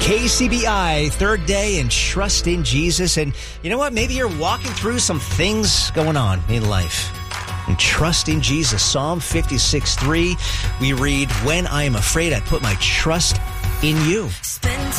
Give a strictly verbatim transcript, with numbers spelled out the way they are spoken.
K C B I, third day, and trust in Jesus. And you know what? Maybe you're walking through some things going on in life. And trust in Jesus. Psalm fifty-six three, we read, "When I am afraid, I put my trust in you." Spend